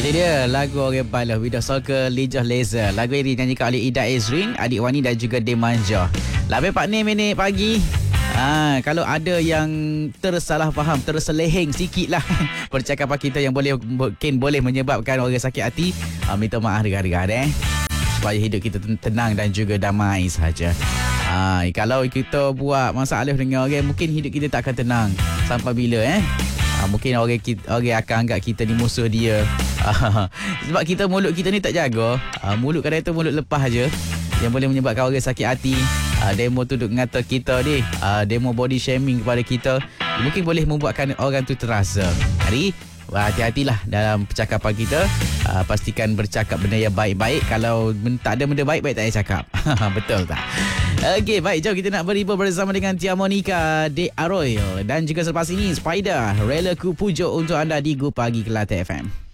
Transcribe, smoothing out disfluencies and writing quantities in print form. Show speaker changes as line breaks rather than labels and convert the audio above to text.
Ini dia lagu orang Bala Vida Soccer League of Laser. Lagu ini dinyanyikan oleh Ida Ezrin, Adik Wani dan juga Demanja. 8.40 minit pagi. Kalau ada yang tersalah faham, terseleheng sikit lah percakapan kita yang mungkin boleh menyebabkan orang sakit hati, minta maaf dengar-dengar supaya hidup kita tenang dan juga damai saja. Kalau kita buat masalah dengan orang, mungkin hidup kita tak akan tenang. Sampai bila mungkin orang akan anggap kita ni musuh dia. Sebab mulut kita ni tak jaga. Mulut kadang tu mulut lepas je yang boleh menyebabkan orang sakit hati. Demo tu duk ngata kita ni, demo body shaming kepada kita, mungkin boleh membuatkan orang tu terasa. Jadi hati-hatilah dalam percakapan kita. Pastikan bercakap benda yang baik-baik. Kalau tak ada benda baik-baik tak payah cakap. Betul tak? Okey, baik, jom kita nak berhibur bersama dengan Tia Monica, De Arroyo dan juga selepas ini Spider, Rela Ku Pujuk untuk anda di Go Pagi Kelate FM.